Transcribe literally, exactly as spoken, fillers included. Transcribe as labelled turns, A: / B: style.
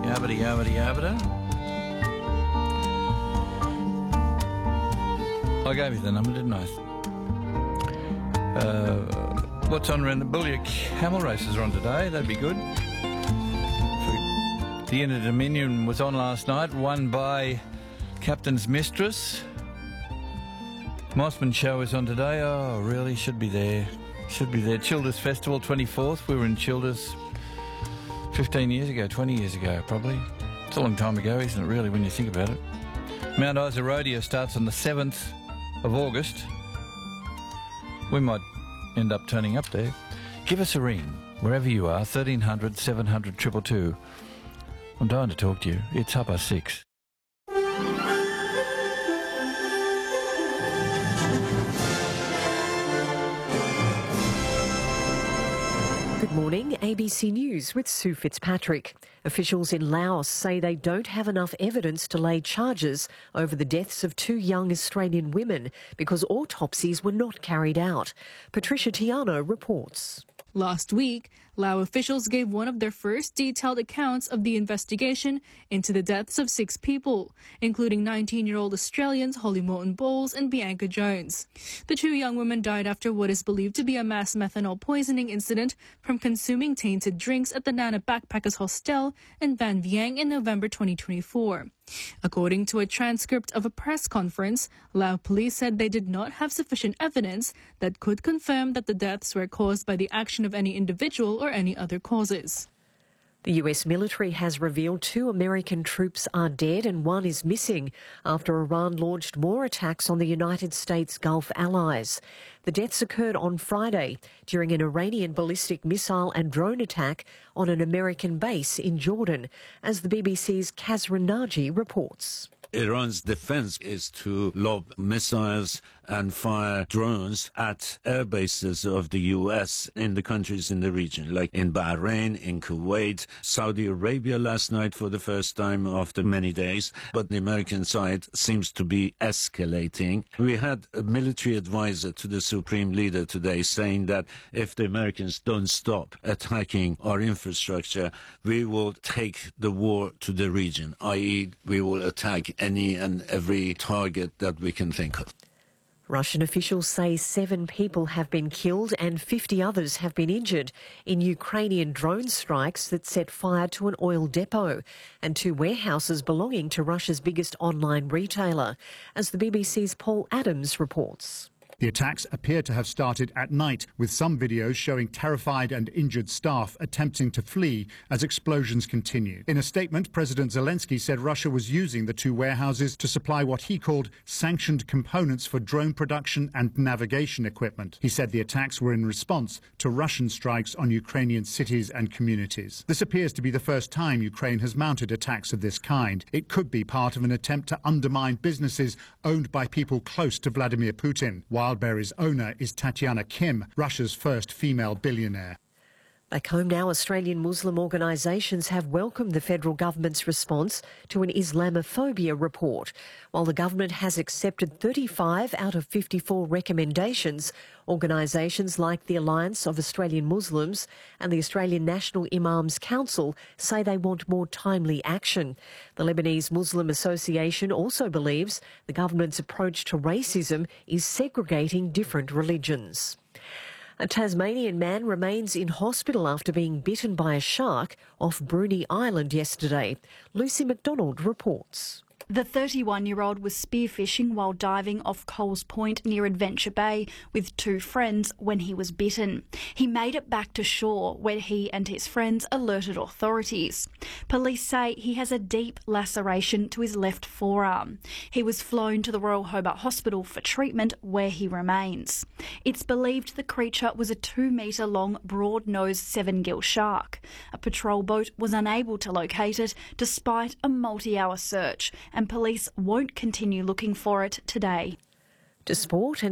A: Yabbity, yabbity, yabbita. I gave you the number, didn't I? Uh, what's on around the Bullock Camel races are on today. That'd be good. The Inter Dominion was on last night, won by Captain's Mistress. Mossman Show is on today. Oh, really? Should be there. Should be there. Childers Festival, twenty-fourth. We were in Childers fifteen years ago, twenty years ago, probably. It's a long time ago, isn't it, really, when you think about it? Mount Isa Rodeo starts on the seventh of August. We might end up turning up there. Give us a ring, wherever you are, thirteen hundred, seven hundred, two two two. I'm dying to talk to you. It's half past six.
B: Good morning, A B C News with Sue Fitzpatrick. Officials in Laos say they don't have enough evidence to lay charges over the deaths of two young Australian women because autopsies were not carried out. Patricia Tiano reports.
C: Last week, Lao officials gave one of their first detailed accounts of the investigation into the deaths of six people, including nineteen-year-old Australians Holly Morton Bowles and Bianca Jones. The two young women died after what is believed to be a mass methanol poisoning incident from consuming tainted drinks at the Nana Backpackers Hostel in Van Vieng in November twenty twenty-four. According to a transcript of a press conference, Lao police said they did not have sufficient evidence that could confirm that the deaths were caused by the action of any individual or any other causes.
B: The U S military has revealed two American troops are dead and one is missing after Iran launched more attacks on the United States Gulf allies. The deaths occurred on Friday during an Iranian ballistic missile and drone attack on an American base in Jordan, as the B B C's Kazran Naji reports.
D: Iran's defense is to lob missiles and fire drones at air bases of the U S in the countries in the region, like in Bahrain, in Kuwait, Saudi Arabia last night for the first time after many days. But the American side seems to be escalating. We had a military advisor to the Supreme Leader today saying that if the Americans don't stop attacking our infrastructure, we will take the war to the region, that is we will attack any and every target that we can think of.
B: Russian officials say seven people have been killed and fifty others have been injured in Ukrainian drone strikes that set fire to an oil depot and two warehouses belonging to Russia's biggest online retailer, as the B B C's Paul Adams reports.
E: The attacks appear to have started at night, with some videos showing terrified and injured staff attempting to flee as explosions continued. In a statement, President Zelensky said Russia was using the two warehouses to supply what he called sanctioned components for drone production and navigation equipment. He said the attacks were in response to Russian strikes on Ukrainian cities and communities. This appears to be the first time Ukraine has mounted attacks of this kind. It could be part of an attempt to undermine businesses owned by people close to Vladimir Putin. While Wildberry's owner is Tatiana Kim, Russia's first female billionaire.
B: Back home now, Australian Muslim organisations have welcomed the federal government's response to an Islamophobia report. While the government has accepted thirty-five out of fifty-four recommendations, organisations like the Alliance of Australian Muslims and the Australian National Imams Council say they want more timely action. The Lebanese Muslim Association also believes the government's approach to racism is segregating different religions. A Tasmanian man remains in hospital after being bitten by a shark off Bruny Island yesterday. Lucy McDonald reports.
F: The thirty-one-year-old was spearfishing while diving off Coles Point near Adventure Bay with two friends when he was bitten. He made it back to shore where he and his friends alerted authorities. Police say he has a deep laceration to his left forearm. He was flown to the Royal Hobart Hospital for treatment, where he remains. It's believed the creature was a two-metre-long, broad-nosed seven-gill shark. A patrol boat was unable to locate it despite a multi-hour search, and police won't continue looking for it today.
B: To sport, and